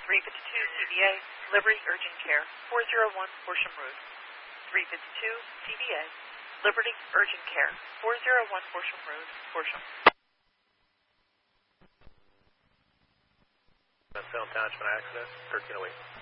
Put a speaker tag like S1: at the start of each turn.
S1: 352 CVA, Liberty Urgent Care, 401 Horsham Road. 352 CVA, Liberty Urgent Care, 401 Horsham Road, Horsham.
S2: Salem Township accident, 1308.